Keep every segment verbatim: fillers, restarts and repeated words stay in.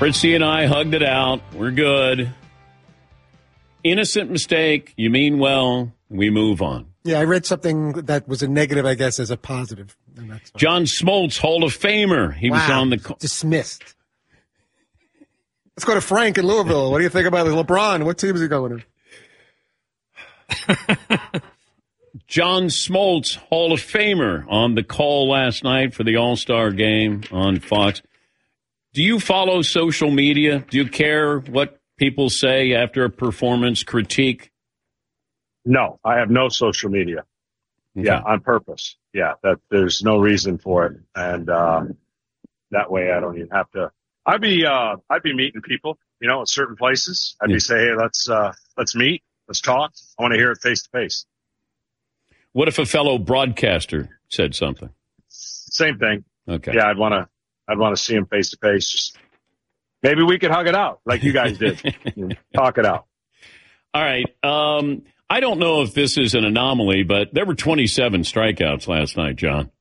Fritzy and I hugged it out. We're good. Innocent mistake. You mean well. We move on. Yeah, I read something that was a negative, I guess, as a positive. And that's John Smoltz, Hall of Famer. He wow. was on the... Dismissed. Let's go to Frank in Louisville. What do you think about LeBron? What team is he going to? John Smoltz, Hall of Famer, on the call last night for the All-Star game on Fox. Do you follow social media? Do you care what people say after a performance, critique? No, I have no social media. Okay. Yeah, on purpose. Yeah, that there's no reason for it. And uh, that way I don't even have to. I'd be uh, I'd be meeting people, you know, at certain places. I'd yeah. be saying, hey, let's uh, let's meet, let's talk. I want to hear it face to face. What if a fellow broadcaster said something? Same thing. Okay. Yeah, I'd want to. I'd want to see him face to face. Just maybe we could hug it out like you guys did. Talk it out. All right. Um, I don't know if this is an anomaly, but there were twenty-seven strikeouts last night, John.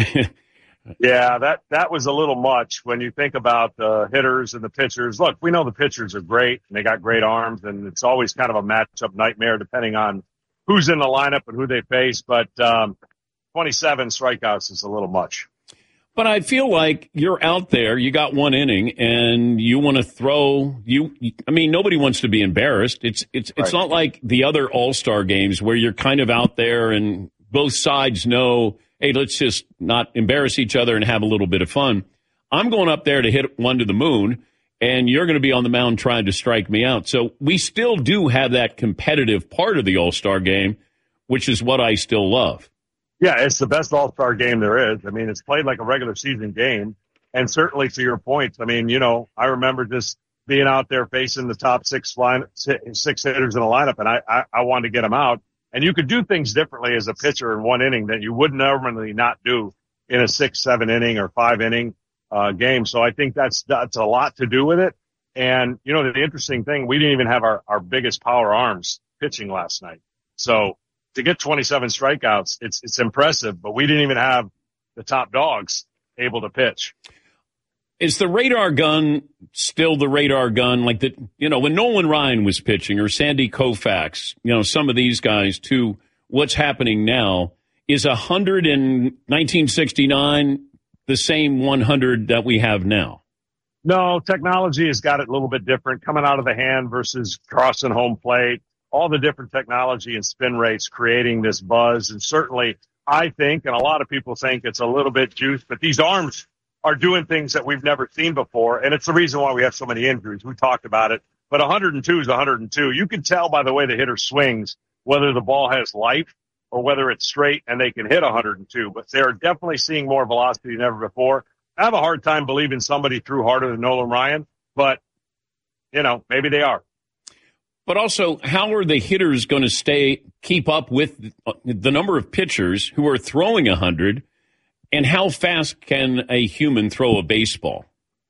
Yeah, that, that was a little much when you think about the hitters and the pitchers. Look, we know the pitchers are great and they got great arms, and it's always kind of a matchup nightmare depending on who's in the lineup and who they face. But um, twenty-seven strikeouts is a little much. But I feel like you're out there, you got one inning, and you want to throw. You, I mean, nobody wants to be embarrassed. It's it's it's right. not like the other All-Star games where you're kind of out there and both sides know, hey, let's just not embarrass each other and have a little bit of fun. I'm going up there to hit one to the moon, and you're going to be on the mound trying to strike me out. So we still do have that competitive part of the All-Star game, which is what I still love. Yeah, it's the best All-Star game there is. I mean, it's played like a regular season game. And certainly to your point, I mean, you know, I remember just being out there facing the top six line, six hitters in a lineup, and I, I, I wanted to get them out. And you could do things differently as a pitcher in one inning that you would normally not do in a six, seven inning or five inning uh, game. So I think that's, that's a lot to do with it. And, you know, the interesting thing, we didn't even have our, our biggest power arms pitching last night. So to get twenty-seven strikeouts, it's it's impressive, but we didn't even have the top dogs able to pitch. Is the radar gun still the radar gun? Like that, you know, when Nolan Ryan was pitching or Sandy Koufax, you know, some of these guys to what's happening now, is one hundred in nineteen sixty-nine the same one hundred that we have now? No, technology has got it a little bit different coming out of the hand versus crossing home plate. All the different technology and spin rates creating this buzz. And certainly I think, and a lot of people think it's a little bit juiced, but these arms are doing things that we've never seen before. And it's the reason why we have so many injuries. We talked about it, but one hundred two is one hundred two. You can tell by the way the hitter swings whether the ball has life or whether it's straight and they can hit one hundred two, but they're definitely seeing more velocity than ever before. I have a hard time believing somebody threw harder than Nolan Ryan, but you know, maybe they are. But also, how are the hitters going to stay, keep up with the number of pitchers who are throwing one hundred, and how fast can a human throw a baseball?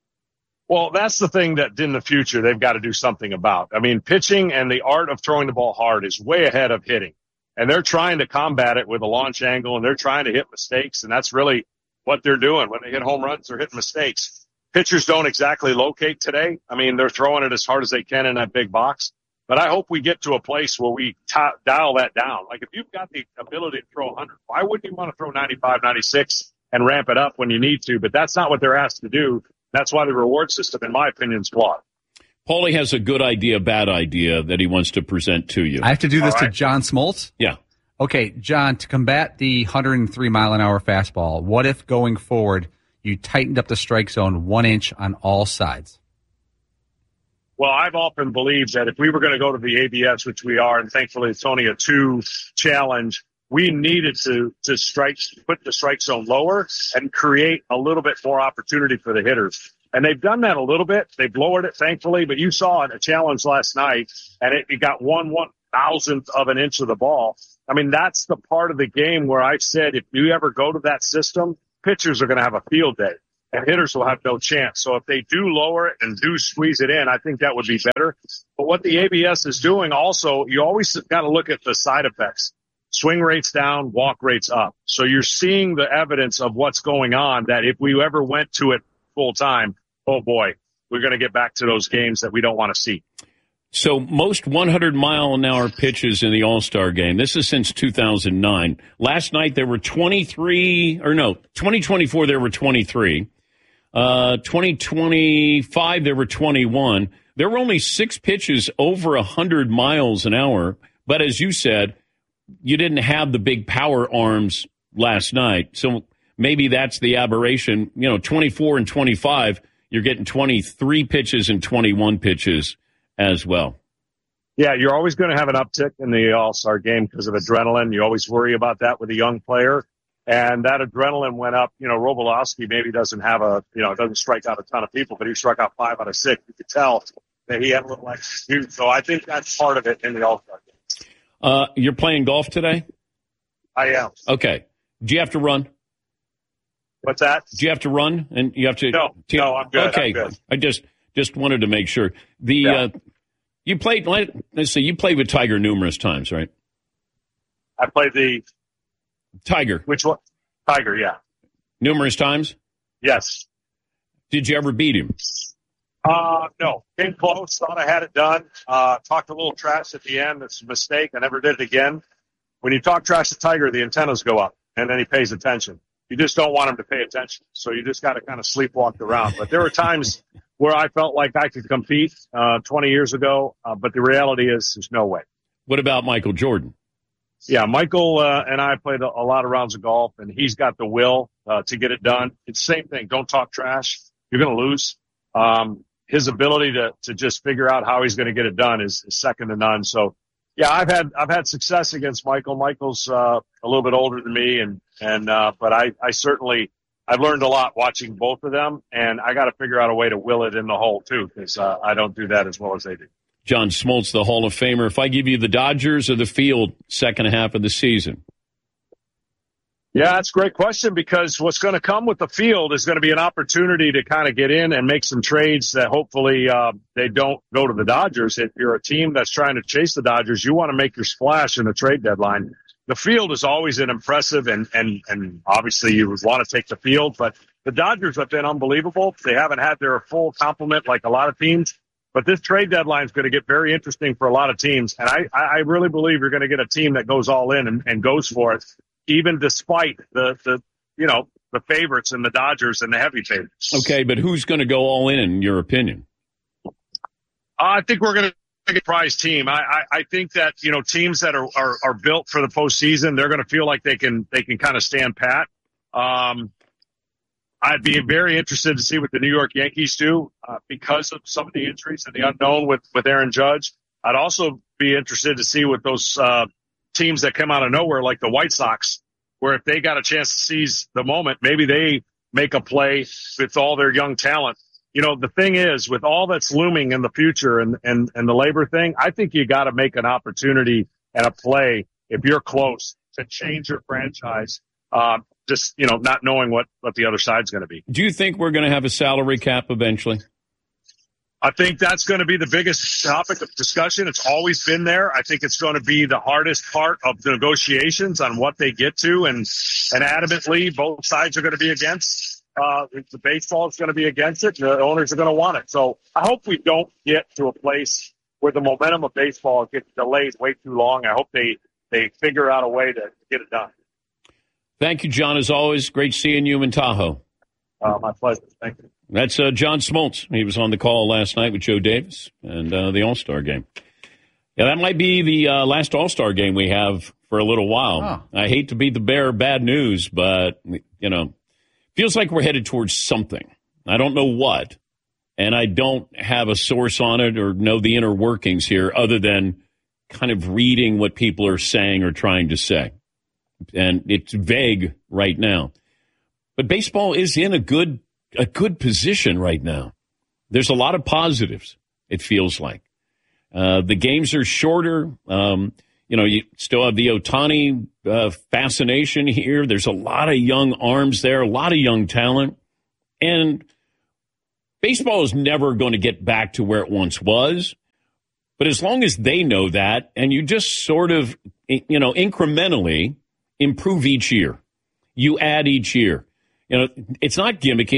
Well, that's the thing that in the future they've got to do something about. I mean, pitching and the art of throwing the ball hard is way ahead of hitting. And they're trying to combat it with a launch angle, and they're trying to hit mistakes, and that's really what they're doing. When they hit home runs, they're hitting mistakes. Pitchers don't exactly locate today. I mean, they're throwing it as hard as they can in that big box. But I hope we get to a place where we t- dial that down. Like if you've got the ability to throw one hundred, why wouldn't you want to throw ninety-five, ninety-six and ramp it up when you need to? But that's not what they're asked to do. That's why the reward system, in my opinion, is flawed. Paulie has a good idea, bad idea that he wants to present to you. I have to do this All right. to John Smoltz? Yeah. Okay, John, to combat the one hundred three mile an hour fastball, what if going forward you tightened up the strike zone one inch on all sides? Well, I've often believed that if we were going to go to the A B S, which we are, and thankfully it's only a two challenge, we needed to, to strike, put the strike zone lower and create a little bit more opportunity for the hitters. And they've done that a little bit. They've lowered it, thankfully, but you saw it, a challenge last night, and it, it got one one thousandth of an inch of the ball. I mean, that's the part of the game where I've said if you ever go to that system, pitchers are going to have a field day. And hitters will have no chance. So if they do lower it and do squeeze it in, I think that would be better. But what the A B S is doing also, you always got to look at the side effects. Swing rates down, walk rates up. So you're seeing the evidence of what's going on, that if we ever went to it full time, oh boy, we're going to get back to those games that we don't want to see. So most one hundred mile an hour pitches in the All-Star game. This is since two thousand nine. Last night there were twenty-three, or no, twenty twenty-four there were twenty-three. Uh, twenty twenty-five there were twenty-one. There were only six pitches over one hundred miles an hour. But as you said, you didn't have the big power arms last night. So maybe that's the aberration. You know, twenty-four and twenty-five, you're getting twenty-three pitches and twenty-one pitches as well. Yeah, you're always going to have an uptick in the All-Star game because of adrenaline. You always worry about that with a young player. And that adrenaline went up. You know, Robolowski maybe doesn't have a, you know, doesn't strike out a ton of people, but he struck out five out of six. You could tell that he had a little extra juice. So I think that's part of it in the All-Star game. Uh, you're playing golf today? I am. Okay. Do you have to run? What's that? Do you have to run? And you have to? No, to, no, I'm good. Okay. I'm good. I just just wanted to make sure. The Yeah. uh, you played. Let's see. You played with Tiger numerous times, right? I played the Tiger which one? Tiger, yeah. numerous times. Yes. Did you ever beat him? Uh, no. Came close. Thought I had it done. Uh, talked a little trash at the end. It's a mistake. I never did it again. When you talk trash to Tiger, the antennas go up, and then he pays attention. You just don't want him to pay attention. So you just got to kind of sleepwalk around. But there were times where I felt like I could compete uh, twenty years ago, uh, but the reality is there's no way. What about Michael Jordan? Yeah, Michael uh, and I played a, a lot of rounds of golf, and he's got the will uh, to get it done. It's the same thing. Don't talk trash. You're going to lose. Um, his ability to to just figure out how he's going to get it done is, is second to none. So, yeah, I've had I've had success against Michael. Michael's uh, a little bit older than me, and and uh, but I I certainly I've learned a lot watching both of them, and I got to figure out a way to will it in the hole too, because uh, I don't do that as well as they do. John Smoltz, the Hall of Famer. If I give you the Dodgers or the field second half of the season? Yeah, that's a great question, because what's going to come with the field is going to be an opportunity to kind of get in and make some trades that hopefully uh, they don't go to the Dodgers. If you're a team that's trying to chase the Dodgers, you want to make your splash in the trade deadline. The field is always an impressive, and, and, and obviously you would want to take the field, but the Dodgers have been unbelievable. They haven't had their full complement like a lot of teams. But this trade deadline is going to get very interesting for a lot of teams. And I, I really believe you're going to get a team that goes all in and, and goes for it, even despite the, the, you know, the favorites and the Dodgers and the heavy favorites. Okay, but who's going to go all in, in your opinion? I think we're going to get a prize team. I, I, I think that, you know, teams that are, are, are built for the postseason, they're going to feel like they can, they can kind of stand pat. Um, I'd be very interested to see what the New York Yankees do uh, because of some of the injuries and the unknown with, with Aaron Judge. I'd also be interested to see what those uh, teams that come out of nowhere, like the White Sox, where if they got a chance to seize the moment, maybe they make a play with all their young talent. You know, the thing is, with all that's looming in the future and, and, and the labor thing, I think you got to make an opportunity and a play if you're close to change your franchise. Uh, just, you know, not knowing what, what the other side's going to be. Do you think we're going to have a salary cap eventually? I think that's going to be the biggest topic of discussion. It's always been there. I think it's going to be the hardest part of the negotiations on what they get to. And, and adamantly, both sides are going to be against. Uh, the baseball is going to be against it. And the owners are going to want it. So I hope we don't get to a place where the momentum of baseball gets delayed way too long. I hope they, they figure out a way to get it done. Thank you, John. As always, great seeing you in Tahoe. Uh, my pleasure. Thank you. That's uh, John Smoltz. He was on the call last night with Joe Davis and uh, the All-Star game. Yeah, that might be the uh, last All-Star game we have for a little while. Oh. I hate to be the bearer of bad news, but, you know, feels like we're headed towards something. I don't know what, and I don't have a source on it or know the inner workings here other than kind of reading what people are saying or trying to say. And it's vague right now. But baseball is in a good a good position right now. There's a lot of positives, it feels like. Uh, the games are shorter. Um, you know, you still have the Ohtani uh, fascination here. There's a lot of young arms there, a lot of young talent. And baseball is never going to get back to where it once was. But as long as they know that, and you just sort of, you know, incrementally improve each year. You add each year. You know, it's not gimmicky.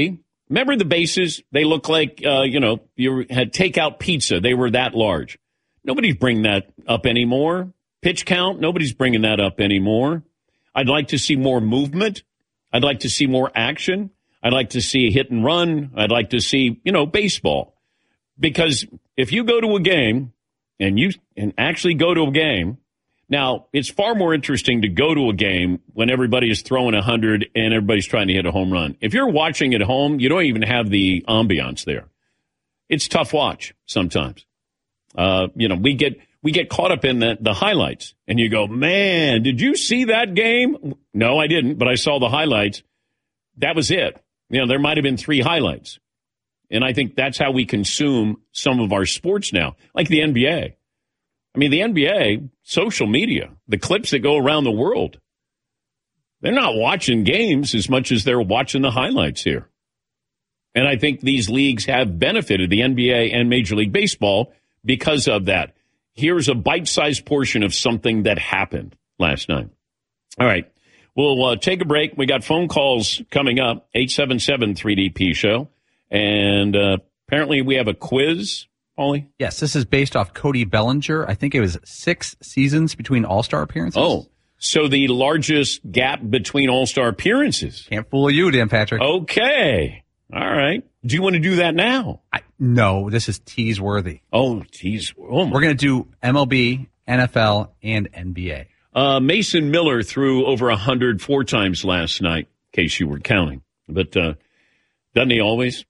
Remember the bases? They look like, uh, you know, you had takeout pizza. They were that large. Nobody's bringing that up anymore. Pitch count, nobody's bringing that up anymore. I'd like to see more movement. I'd like to see more action. I'd like to see a hit and run. I'd like to see, you know, baseball. Because if you go to a game and you and actually go to a game, now it's far more interesting to go to a game when everybody is throwing a hundred and everybody's trying to hit a home run. If you're watching at home, you don't even have the ambiance there. It's tough watch sometimes. Uh, you know, we get we get caught up in the, the highlights, and you go, man, did you see that game? No, I didn't, but I saw the highlights. That was it. You know, there might have been three highlights. And I think that's how we consume some of our sports now, like the N B A. I mean, the N B A, social media, the clips that go around the world, they're not watching games as much as they're watching the highlights here. And I think these leagues have benefited, the N B A and Major League Baseball, because of that. Here's a bite-sized portion of something that happened last night. All right. We'll uh, take a break. We got phone calls coming up, eight seven seven three D P show. And uh, apparently we have a quiz, Paulie? Yes, this is based off Cody Bellinger. I think it was six seasons between All-Star appearances. Oh, so the largest gap between All-Star appearances. Can't fool you, Dan Patrick. Okay. All right. Do you want to do that now? I, no, this is tease worthy. Oh, tease. Oh, We're going to do M L B, N F L, and N B A. Uh, Mason Miller threw over one hundred four times last night, in case you were counting. But uh, doesn't he always?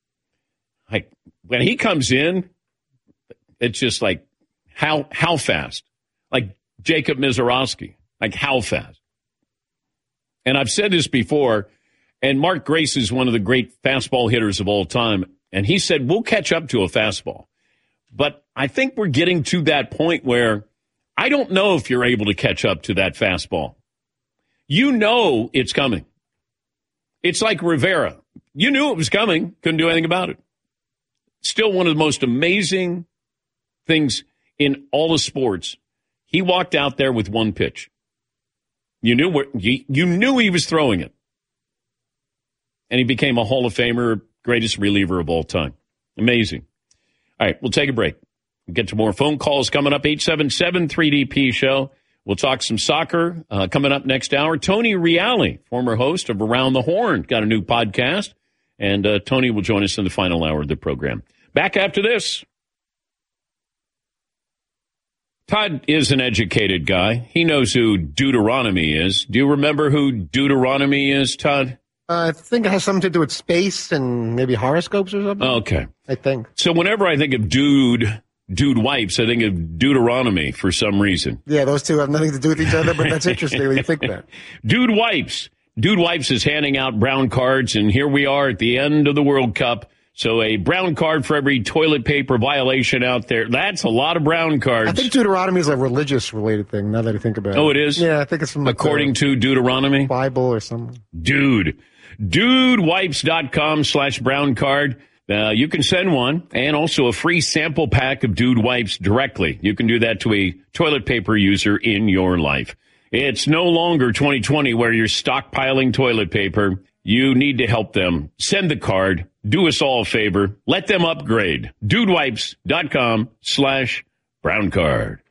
Like, when he comes in, it's just like, how how fast? Like Jacob Mizorowski. Like, how fast? And I've said this before, and Mark Grace is one of the great fastball hitters of all time, and he said, we'll catch up to a fastball. But I think we're getting to that point where I don't know if you're able to catch up to that fastball. You know it's coming. It's like Rivera. You knew it was coming, couldn't do anything about it. Still one of the most amazing things in all the sports. He walked out there with one pitch. You knew where, you, you knew he was throwing it. And he became a Hall of Famer, greatest reliever of all time. Amazing. All right, we'll take a break. We'll get to more phone calls coming up, eight seven seven three D P show. We'll talk some soccer uh, coming up next hour. Tony Reale, former host of Around the Horn, got a new podcast. And uh, Tony will join us in the final hour of the program. Back after this. Todd is an educated guy. He knows who Deuteronomy is. Do you remember who Deuteronomy is, Todd? Uh, I think it has something to do with space and maybe horoscopes or something. Okay. I think. So whenever I think of dude, dude wipes, I think of Deuteronomy for some reason. Yeah, those two have nothing to do with each other, but that's interesting when you think that. Dude Wipes. Dude Wipes is handing out brown cards, and here we are at the end of the World Cup. So a brown card for every toilet paper violation out there. That's a lot of brown cards. I think Deuteronomy is a religious-related thing, now that I think about it. Oh, it is? Yeah, I think it's from like according to Deuteronomy? Bible or something. Dude. Dudewipes.com slash brown card. Uh, you can send one, and also a free sample pack of Dude Wipes directly. You can do that to a toilet paper user in your life. It's no longer twenty twenty where you're stockpiling toilet paper. You need to help them. Send the card. Do us all a favor. Let them upgrade. Dudewipes.com slash brown card.